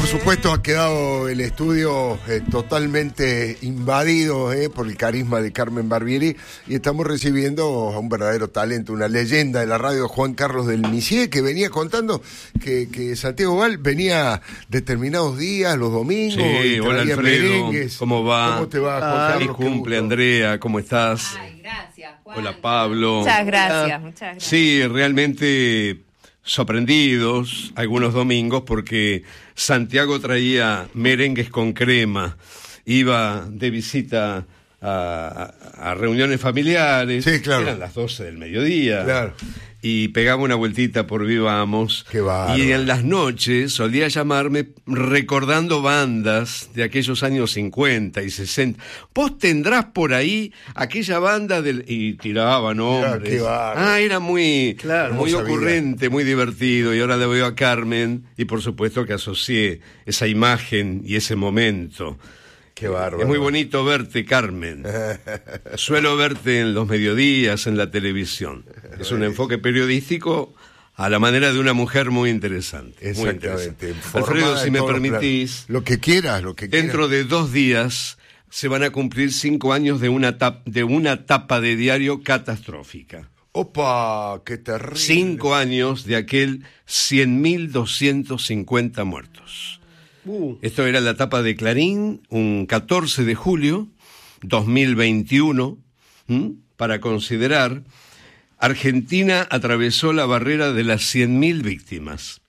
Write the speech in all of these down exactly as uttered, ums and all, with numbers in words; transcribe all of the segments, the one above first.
supuesto, ha quedado el estudio eh, totalmente invadido eh, por el carisma de Carmen Barbieri y estamos recibiendo a un verdadero talento, una leyenda de la radio, Juan Carlos del Misier, que venía contando que, que Santiago Val venía determinados días, los domingos, sí, y hola Alfredo, merengues. ¿Cómo va? ¿Cómo te va, Juan Ah, Carlos? Feliz cumple, Andrea, ¿cómo estás? Ay, gracias, Juan. Hola, Pablo. Muchas gracias, muchas gracias. Sí, realmente sorprendidos algunos domingos porque Santiago traía merengues con crema, iba de visita a, a, a reuniones familiares, sí, claro. Eran las doce del mediodía, claro. Y pegaba una vueltita por Vivamos. Qué bárbaro. Y en las noches solía llamarme recordando bandas de aquellos años cincuenta y sesenta. Vos tendrás por ahí aquella banda del... Y tiraba nombres. Qué bárbaro. Ah, era muy, Claro, muy no sabía. ocurrente, muy divertido. Y ahora le veo a Carmen y por supuesto que asocié esa imagen y ese momento. Qué bárbaro. Es muy bonito verte, Carmen. Suelo verte en los mediodías, en la televisión. Es un enfoque periodístico a la manera de una mujer muy interesante. Muy Exactamente. interesante. Alfredo, si me permitís, lo que quieras, lo que quieras. dentro de dos días se van a cumplir cinco años de una tapa de, una tapa de diario catastrófica. ¡Opa! ¡Qué terrible! Cinco años de aquel cien mil doscientos cincuenta muertos. Uh. Esto era la tapa de Clarín, un catorce de julio dos mil veintiuno, ¿m? Para considerar, Argentina atravesó la barrera de las cien mil víctimas.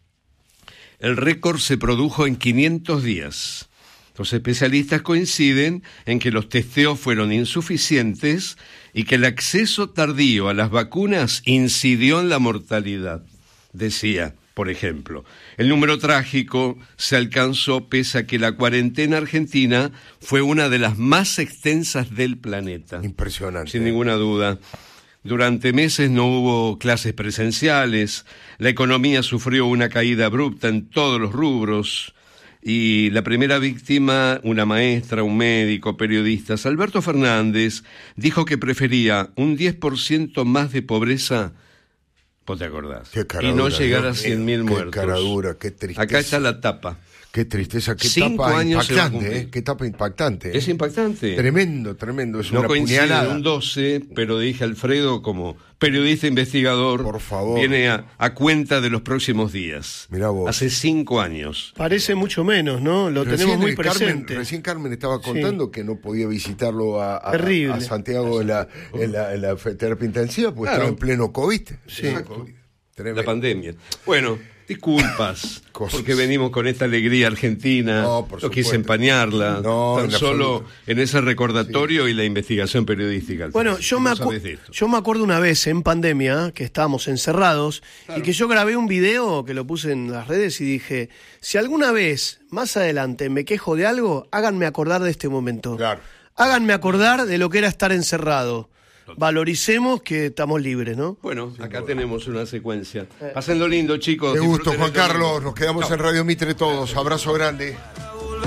El récord se produjo en quinientos días. Los especialistas coinciden en que los testeos fueron insuficientes y que el acceso tardío a las vacunas incidió en la mortalidad. Decía, por ejemplo, el número trágico se alcanzó pese a que la cuarentena argentina fue una de las más extensas del planeta. Impresionante. Sin ninguna duda. Durante meses no hubo clases presenciales, la economía sufrió una caída abrupta en todos los rubros y la primera víctima, una maestra, un médico, periodistas, Alberto Fernández, dijo que prefería un diez por ciento más de pobreza. ¿Vos te acordás? Qué caradura, y no llegar a Dios cien mil mío, muertos. Qué caradura, qué tristeza. Acá está la tapa. Qué tristeza, qué Cinco tapa años se va a impactante, cumplir. ¿eh? Qué tapa impactante. Es ¿eh? impactante. Tremendo, tremendo. Es No una coincide puñalada. un doce, pero dije Alfredo como periodista investigador, Por favor. viene a, a cuenta de los próximos días. Mirá vos. Hace cinco años. Parece mucho menos, ¿no? Lo Recién, tenemos muy eh, Carmen, presente. recién Carmen estaba contando Sí. que no podía visitarlo a, a, Terrible. a Santiago en la, en la, en la terapia intensiva, porque Claro. estaba en pleno COVID. Sí. Exacto. Tremendo. La pandemia. Bueno, disculpas, Cosas. porque venimos con esta alegría argentina. No, por no quise supuesto. empañarla. No, tan en solo absoluto. en ese recordatorio y la investigación periodística. Alfredo. Bueno, yo me, No acu- sabes de esto. yo me acuerdo una vez en pandemia que estábamos encerrados y que yo grabé un video que lo puse en las redes y dije, si alguna vez más adelante me quejo de algo, háganme acordar de este momento. Claro. Háganme acordar de lo que era estar encerrado. Valoricemos que estamos libres, ¿no? Bueno, acá tenemos una secuencia. Pásenlo lindo, chicos. Qué gusto, Disfruten Juan el domingo. Carlos. Nos quedamos Chao. en Radio Mitre todos. Abrazo grande.